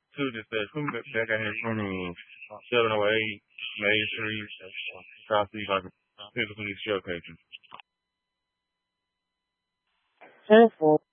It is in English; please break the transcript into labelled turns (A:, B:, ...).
A: to the from the back I had from 708 Main Street. Try to see if I can pick up some of these shell cases.
B: 10-4.